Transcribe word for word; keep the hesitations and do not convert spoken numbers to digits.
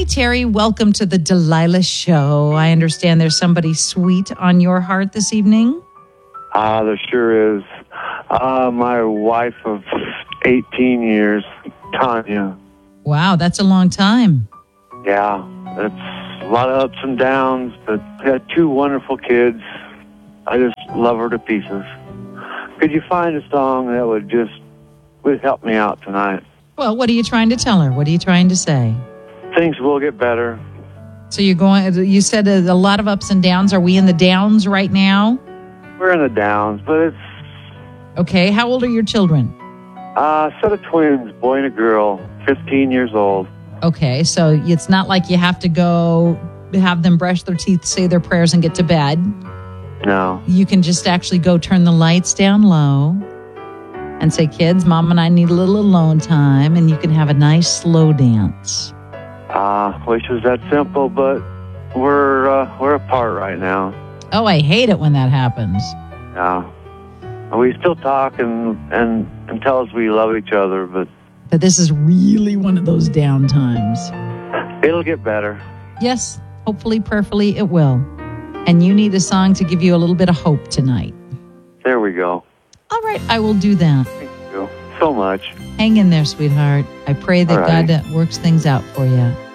Terry, welcome to the Delilah Show. I understand there's somebody sweet on your heart this evening. Ah, uh, there sure is. Uh, my wife of eighteen years, Tanya. Wow, that's a long time. Yeah, it's a lot of ups and downs, but we had two wonderful kids. I just love her to pieces. Could you find a song that would just would help me out tonight? Well, what are you trying to tell her? What are you trying to say? Things will get better. So you're going, you said a lot of ups and downs. Are we in the downs right now? We're in the downs, but it's... Okay, how old are your children? Uh, a set of twins, boy and a girl, fifteen years old. Okay, so it's not like you have to go have them brush their teeth, say their prayers, and get to bed. No. You can just actually go turn the lights down low and say, kids, Mom and I need a little alone time, and you can have a nice slow dance. Uh, wish it was that simple, but we're uh, we're apart right now. Oh, I hate it when that happens. Yeah. We still talk and, and, and tell us we love each other, but... But this is really one of those down times. It'll get better. Yes, hopefully, prayerfully, it will. And you need a song to give you a little bit of hope tonight. There we go. All right, I will do that. Thank you so much. Hang in there, sweetheart. I pray that All right. God works things out for you.